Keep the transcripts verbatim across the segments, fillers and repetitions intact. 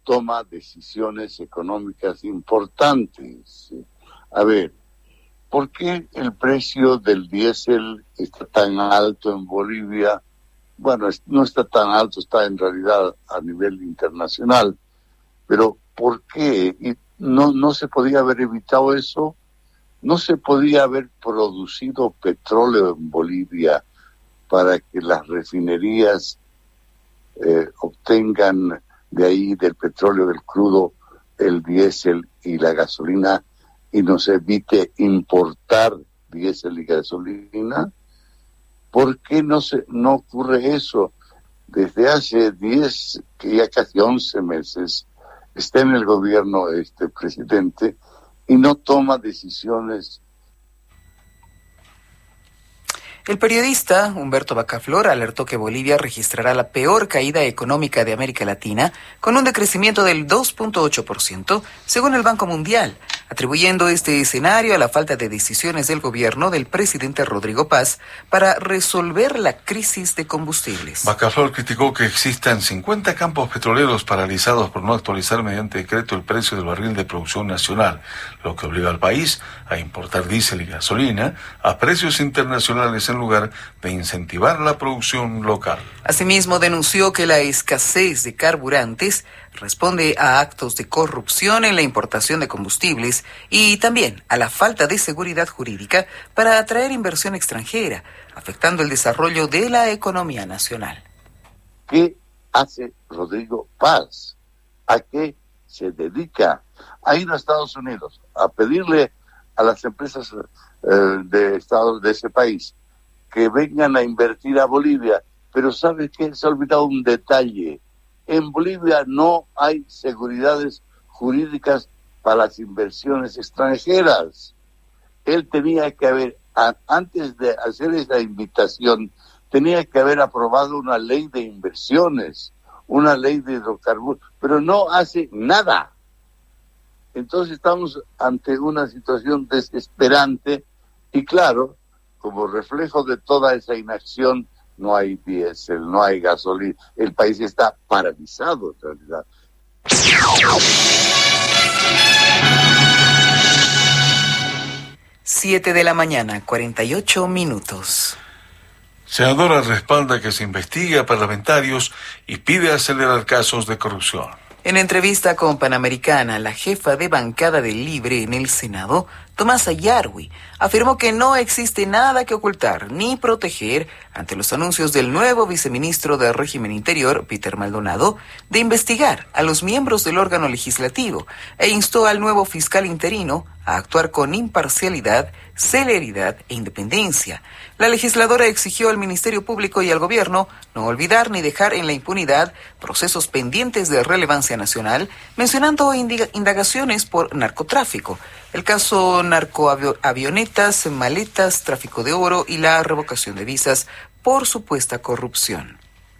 toma decisiones económicas importantes. A ver, ¿por qué el precio del diésel está tan alto en Bolivia? Bueno, no está tan alto, está en realidad a nivel internacional, pero ¿por qué? ¿Y no, no se podía haber evitado eso? ¿No se podía haber producido petróleo en Bolivia para que las refinerías eh, obtengan de ahí, del petróleo, del crudo, el diésel y la gasolina, y nos evite importar diésel y gasolina? ¿Por qué no se no ocurre eso? Desde hace diez, que ya casi once meses, está en el gobierno este presidente y no toma decisiones. El periodista Humberto Bacaflor alertó que Bolivia registrará la peor caída económica de América Latina, con un decrecimiento del dos punto ocho por ciento, según el Banco Mundial, atribuyendo este escenario a la falta de decisiones del gobierno del presidente Rodrigo Paz para resolver la crisis de combustibles. Bacaflor criticó que existan cincuenta campos petroleros paralizados por no actualizar mediante decreto el precio del barril de producción nacional, lo que obliga al país a importar diésel y gasolina a precios internacionales en lugar de incentivar la producción local. Asimismo, denunció que la escasez de carburantes responde a actos de corrupción en la importación de combustibles y también a la falta de seguridad jurídica para atraer inversión extranjera, afectando el desarrollo de la economía nacional. ¿Qué hace Rodrigo Paz? ¿A qué se dedica? Ha ido a Estados Unidos a pedirle a las empresas eh, de Estados de ese país que vengan a invertir a Bolivia, pero ¿sabe qué? Se ha olvidado un detalle. En Bolivia no hay seguridades jurídicas para las inversiones extranjeras. Él tenía que haber, a, antes de hacer esa invitación, tenía que haber aprobado una ley de inversiones, una ley de hidrocarburos, pero no hace nada. Entonces estamos ante una situación desesperante y claro, como reflejo de toda esa inacción, no hay diésel, no hay gasolina. El país está paralizado, en realidad. Siete de la mañana, cuarenta y ocho minutos. Senadora respalda que se investigue a parlamentarios y pide acelerar casos de corrupción. En entrevista con Panamericana, la jefa de bancada del Libre en el Senado, Tomasa Yarwi, afirmó que no existe nada que ocultar ni proteger ante los anuncios del nuevo viceministro del Régimen Interior, Peter Maldonado, de investigar a los miembros del órgano legislativo e instó al nuevo fiscal interino a actuar con imparcialidad, celeridad e independencia. La legisladora exigió al Ministerio Público y al Gobierno no olvidar ni dejar en la impunidad procesos pendientes de relevancia nacional, mencionando indagaciones por narcotráfico, el caso narcoavionetas, maletas, tráfico de oro y la revocación de visas por supuesta corrupción.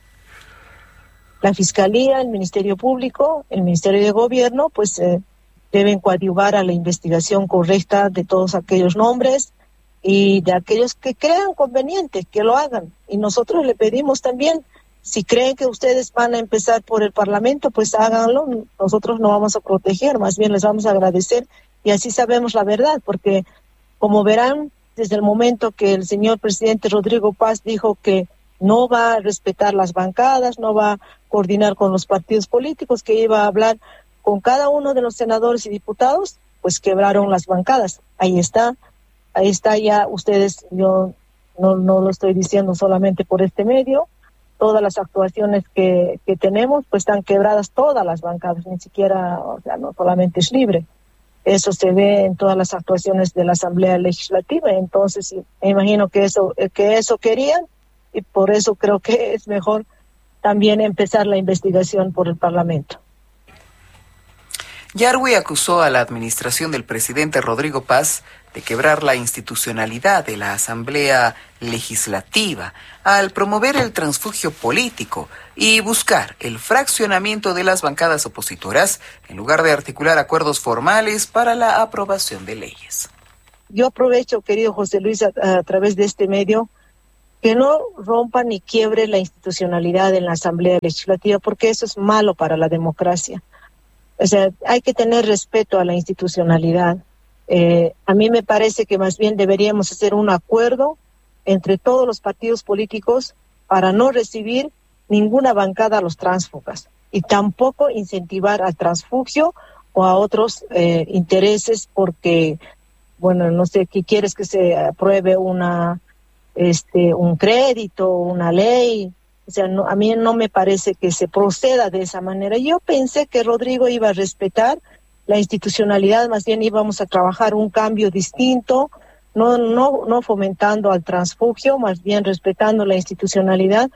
La Fiscalía, el Ministerio Público, el Ministerio de Gobierno, pues eh, deben coadyuvar a la investigación correcta de todos aquellos nombres y de aquellos que crean conveniente que lo hagan. Y nosotros le pedimos también, si creen que ustedes van a empezar por el Parlamento, pues háganlo. Nosotros no vamos a proteger, más bien les vamos a agradecer y así sabemos la verdad, porque como verán, desde el momento que el señor presidente Rodrigo Paz dijo que no va a respetar las bancadas, no va a coordinar con los partidos políticos, que iba a hablar con cada uno de los senadores y diputados, pues quebraron las bancadas. Ahí está, ahí está ya ustedes, yo no, no lo estoy diciendo solamente por este medio, todas las actuaciones que, que tenemos, pues están quebradas todas las bancadas, ni siquiera, o sea, no solamente es Libre. Eso se ve en todas las actuaciones de la Asamblea Legislativa, entonces me imagino que eso, que eso querían y por eso creo que es mejor también empezar la investigación por el Parlamento. Yarwi acusó a la administración del presidente Rodrigo Paz de quebrar la institucionalidad de la Asamblea Legislativa al promover el transfugio político y buscar el fraccionamiento de las bancadas opositoras en lugar de articular acuerdos formales para la aprobación de leyes. Yo aprovecho, querido José Luis, a, a través de este medio, que no rompa ni quiebre la institucionalidad en la Asamblea Legislativa, porque eso es malo para la democracia. O sea, hay que tener respeto a la institucionalidad. Eh, a mí me parece que más bien deberíamos hacer un acuerdo entre todos los partidos políticos para no recibir ninguna bancada a los tránsfugas y tampoco incentivar al transfugio o a otros eh, intereses porque, bueno, no sé, ¿qué quieres que se apruebe una, este, un crédito, una ley? O sea, no, a mí no me parece que se proceda de esa manera. Yo pensé que Rodrigo iba a respetar la institucionalidad, más bien íbamos a trabajar un cambio distinto, no, no, no fomentando al transfugio, más bien respetando la institucionalidad.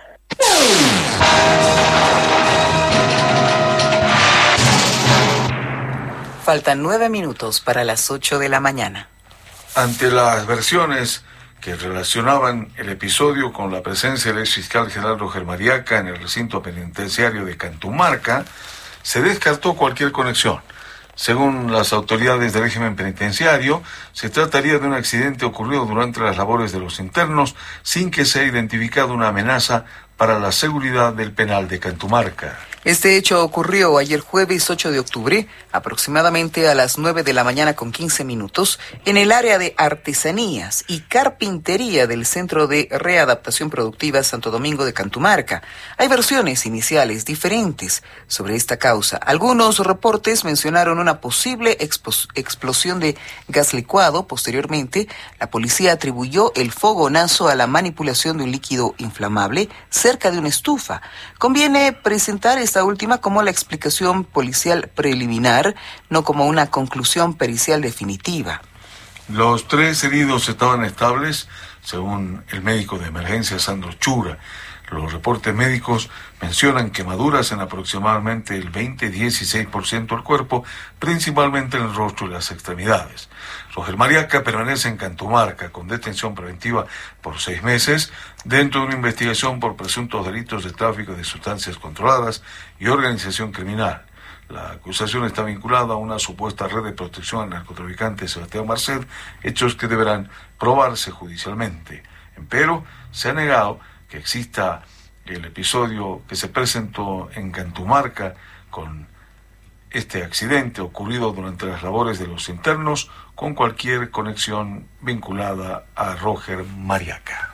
Faltan nueve minutos para las ocho de la mañana. Ante las versiones que relacionaban el episodio con la presencia del ex fiscal general Roger Mariaca en el recinto penitenciario de Cantumarca, se descartó cualquier conexión. Según las autoridades del régimen penitenciario, se trataría de un accidente ocurrido durante las labores de los internos sin que se haya identificado una amenaza para la seguridad del penal de Cantumarca. Este hecho ocurrió ayer jueves ocho de octubre, aproximadamente a las nueve de la mañana con quince minutos, en el área de artesanías y carpintería del Centro de Readaptación Productiva Santo Domingo de Cantumarca. Hay versiones iniciales diferentes sobre esta causa. Algunos reportes mencionaron una posible expos- explosión de gas licuado. Posteriormente, la policía atribuyó el fogonazo a la manipulación de un líquido inflamable cerca de una estufa. Conviene presentar esta última como la explicación policial preliminar, no como una conclusión pericial definitiva. Los tres heridos estaban estables, según el médico de emergencia Sandro Chura. Los reportes médicos mencionan quemaduras en aproximadamente el veinte a dieciséis por ciento del cuerpo, principalmente en el rostro y las extremidades. Roger Mariaca permanece en Cantumarca con detención preventiva por seis meses dentro de una investigación por presuntos delitos de tráfico de sustancias controladas y organización criminal. La acusación está vinculada a una supuesta red de protección al narcotraficante Sebastián Marcet, hechos que deberán probarse judicialmente. Empero, se ha negado que exista el episodio que se presentó en Cantumarca con este accidente ocurrido durante las labores de los internos con cualquier conexión vinculada a Roger Mariaca.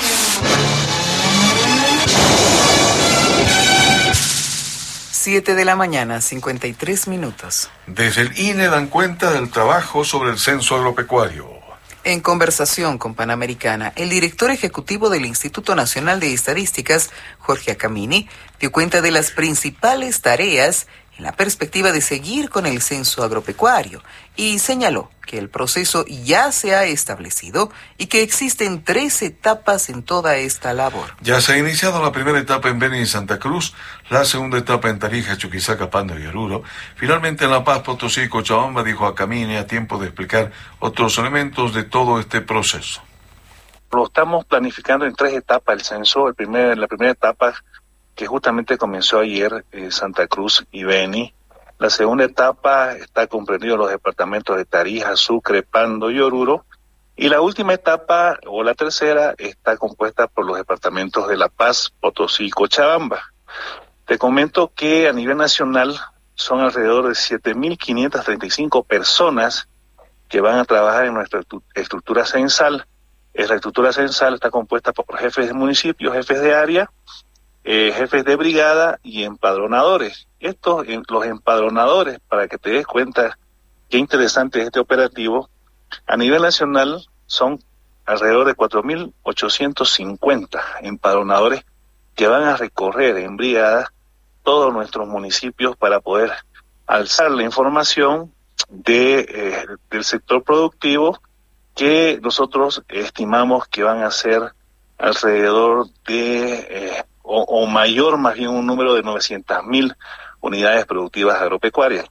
Siete de la mañana, cincuenta y tres minutos. Desde el I N E dan cuenta del trabajo sobre el censo agropecuario. En conversación con Panamericana, el director ejecutivo del Instituto Nacional de Estadísticas, Jorge Acamini, dio cuenta de las principales tareas en la perspectiva de seguir con el censo agropecuario y señaló que el proceso ya se ha establecido y que existen tres etapas en toda esta labor. Ya se ha iniciado la primera etapa en Beni y Santa Cruz, la segunda etapa en Tarija, Chuquisaca, Pando y Oruro. Finalmente en La Paz, Potosí y Cochabamba, dijo Acamini, a tiempo de explicar otros elementos de todo este proceso. Lo estamos planificando en tres etapas el censo. El primer, la primera etapa que justamente comenzó ayer, eh, Santa Cruz y Beni. La segunda etapa está comprendido los departamentos de Tarija, Sucre, Pando y Oruro. Y la última etapa, o la tercera, está compuesta por los departamentos de La Paz, Potosí y Cochabamba. Te comento que a nivel nacional son alrededor de siete mil quinientas treinta y cinco personas que van a trabajar en nuestra estructura censal. Esta estructura censal está compuesta por jefes de municipio, jefes de área, Eh, jefes de brigada y empadronadores. Estos, en, los empadronadores, para que te des cuenta qué interesante es este operativo, a nivel nacional son alrededor de cuatro mil ochocientos cincuenta empadronadores que van a recorrer en brigada todos nuestros municipios para poder alzar la información de, eh, del sector productivo, que nosotros estimamos que van a ser alrededor de eh, O, o mayor, más bien un número de novecientas mil unidades productivas agropecuarias.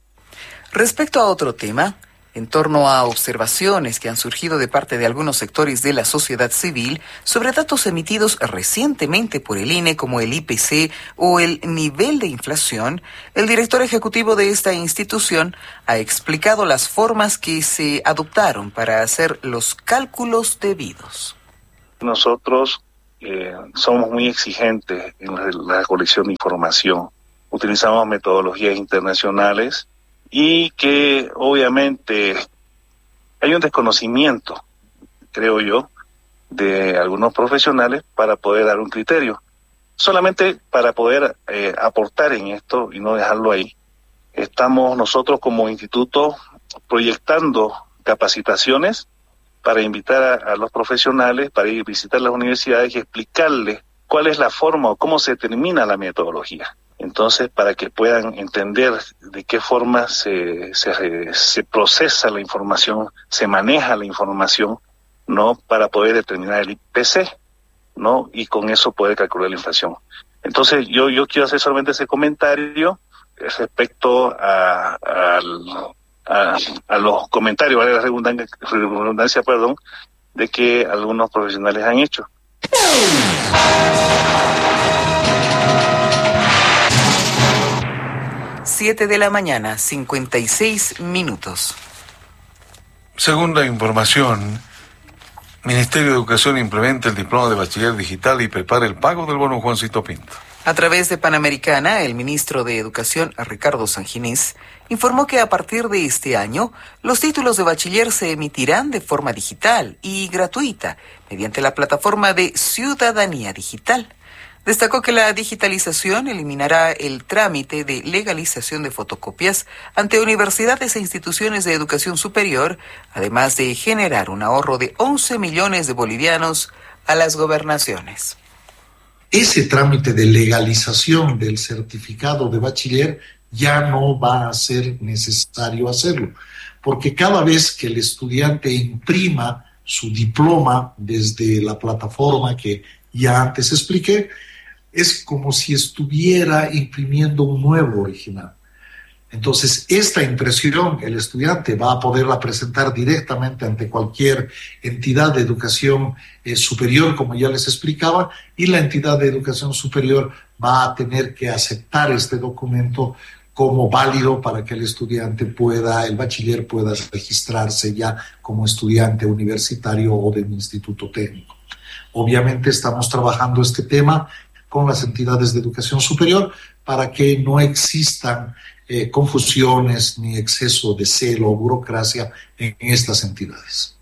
Respecto a otro tema, en torno a observaciones que han surgido de parte de algunos sectores de la sociedad civil sobre datos emitidos recientemente por el I N E como el I P C o el nivel de inflación, el director ejecutivo de esta institución ha explicado las formas que se adoptaron para hacer los cálculos debidos. Nosotros Eh, somos muy exigentes en la, la colección de información. utilizamos metodologías internacionales y que obviamente hay un desconocimiento, creo yo, de algunos profesionales para poder dar un criterio. Solamente para poder eh, aportar en esto y no dejarlo ahí, estamos nosotros como instituto proyectando capacitaciones para invitar a, a los profesionales, para ir a visitar las universidades y explicarles cuál es la forma o cómo se determina la metodología. Entonces, para que puedan entender de qué forma se, se, se procesa la información, se maneja la información, ¿no? Para poder determinar el I P C, ¿no? Y con eso poder calcular la inflación. Entonces, yo, yo quiero hacer solamente ese comentario respecto a, a, a, a los comentarios, vale la redundancia, redundancia, perdón, de que algunos profesionales han hecho. Siete de la mañana, cincuenta y seis minutos. Según la información, Ministerio de Educación implementa el diploma de bachiller digital y prepara el pago del bono Juancito Pinto. A través de Panamericana, el ministro de Educación, Ricardo Sanginés, informó que a partir de este año, los títulos de bachiller se emitirán de forma digital y gratuita mediante la plataforma de Ciudadanía Digital. Destacó que la digitalización eliminará el trámite de legalización de fotocopias ante universidades e instituciones de educación superior, además de generar un ahorro de once millones de bolivianos a las gobernaciones. Ese trámite de legalización del certificado de bachiller ya no va a ser necesario hacerlo, porque cada vez que el estudiante imprima su diploma desde la plataforma que ya antes expliqué, es como si estuviera imprimiendo un nuevo original. Entonces, esta impresión el estudiante va a poderla presentar directamente ante cualquier entidad de educación eh, superior, como ya les explicaba, y la entidad de educación superior va a tener que aceptar este documento como válido para que el estudiante pueda, el bachiller pueda registrarse ya como estudiante universitario o de un instituto técnico. Obviamente estamos trabajando este tema con las entidades de educación superior para que no existan eh, confusiones ni exceso de celo o burocracia en estas entidades.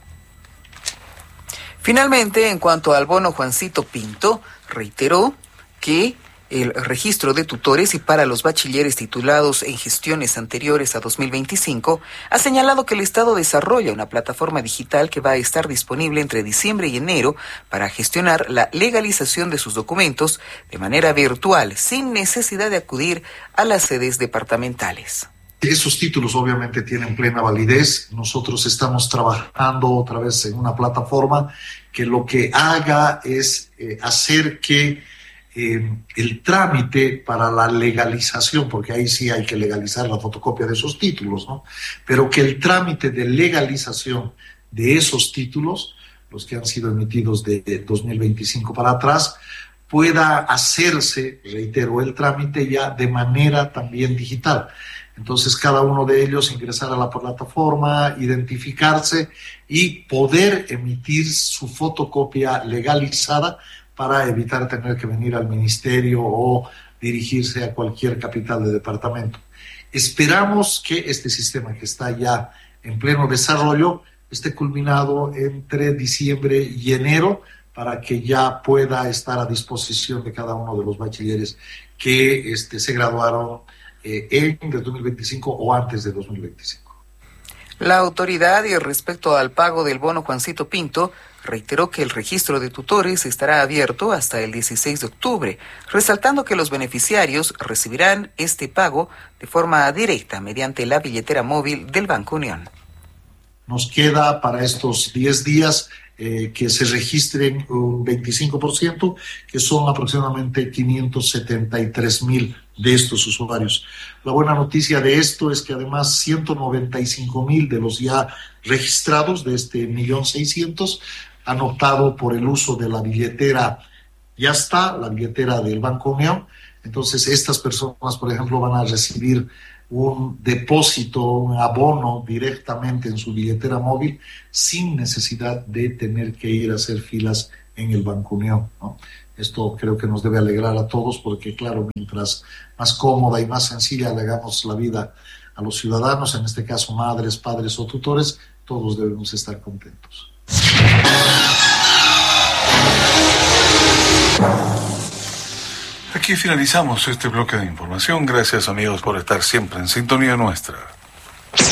Finalmente, en cuanto al bono Juancito Pinto, reiteró que el registro de tutores y para los bachilleres titulados en gestiones anteriores a dos mil veinticinco ha señalado que el Estado desarrolla una plataforma digital que va a estar disponible entre diciembre y enero para gestionar la legalización de sus documentos de manera virtual, sin necesidad de acudir a las sedes departamentales. Esos títulos obviamente tienen plena validez. Nosotros estamos trabajando otra vez en una plataforma que lo que haga es eh, hacer que Eh, el trámite para la legalización, porque ahí sí hay que legalizar la fotocopia de esos títulos, ¿no? Pero que el trámite de legalización de esos títulos, los que han sido emitidos de, de dos mil veinticinco para atrás, pueda hacerse, reitero, el trámite ya de manera también digital. Entonces cada uno de ellos ingresar a la plataforma, identificarse y poder emitir su fotocopia legalizada para evitar tener que venir al ministerio o dirigirse a cualquier capital de departamento. Esperamos que este sistema que está ya en pleno desarrollo esté culminado entre diciembre y enero para que ya pueda estar a disposición de cada uno de los bachilleres que este, se graduaron eh, en dos mil veinticinco o antes de dos mil veinticinco. La autoridad, y respecto al pago del bono Juancito Pinto, reiteró que el registro de tutores estará abierto hasta el dieciséis de octubre, resaltando que los beneficiarios recibirán este pago de forma directa mediante la billetera móvil del Banco Unión. Nos queda para estos diez días eh, que se registren un veinticinco por ciento, que son aproximadamente quinientos setenta y tres mil de estos usuarios. La buena noticia de esto es que además ciento noventa y cinco mil de los ya registrados, de este millón seiscientos, han optado por el uso de la billetera, ya está, la billetera del Banco Unión. Entonces estas personas, por ejemplo, van a recibir un depósito, un abono directamente en su billetera móvil sin necesidad de tener que ir a hacer filas en el Banco Unión, ¿no? Esto creo que nos debe alegrar a todos porque, claro, mientras más cómoda y más sencilla le hagamos la vida a los ciudadanos, en este caso madres, padres o tutores, todos debemos estar contentos. Aquí finalizamos este bloque de información. Gracias, amigos, por estar siempre en sintonía nuestra.